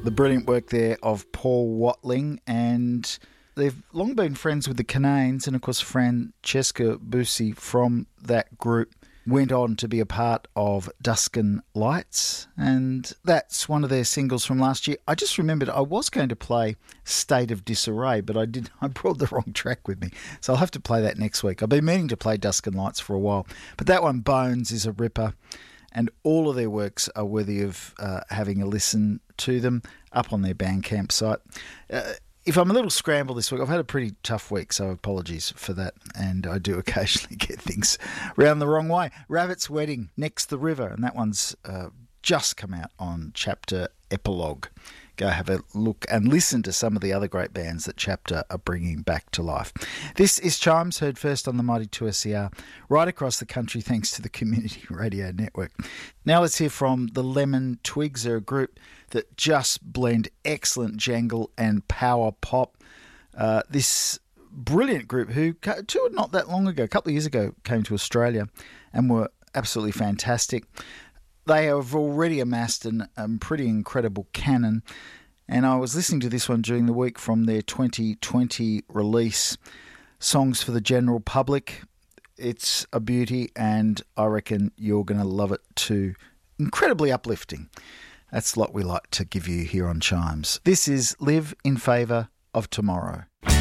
The brilliant work there of Paul Watling, and they've long been friends with the Cananes, and of course Francesca Busi from that group went on to be a part of Duskin Lights, and that's one of their singles from last year. I just remembered I was going to play State of Disarray, but I brought the wrong track with me, so I'll have to play that next week. I've been meaning to play Duskin Lights for a while, but that one, Bones, is a ripper, and all of their works are worthy of having a listen to them up on their Bandcamp site. If I'm a little scrambled this week, I've had a pretty tough week, so apologies for that, and I do occasionally get things round the wrong way. Rabbit's Wedding, Next the River, and that one's just come out on Chapter Epilogue. Go have a look and listen to some of the other great bands that Chapter are bringing back to life. This is Chimes, heard first on the Mighty 2SER, right across the country thanks to the Community Radio Network. Now let's hear from the Lemon Twigs. They're a group that just blend excellent jangle and power pop. This brilliant group who, not that long ago, a couple of years ago, came to Australia and were absolutely fantastic. They have already amassed a pretty incredible canon, and I was listening to this one during the week from their 2020 release, Songs for the General Public. It's a beauty, and I reckon you're going to love it too. Incredibly uplifting. That's what we like to give you here on Chimes. This is Live in Favour of Tomorrow.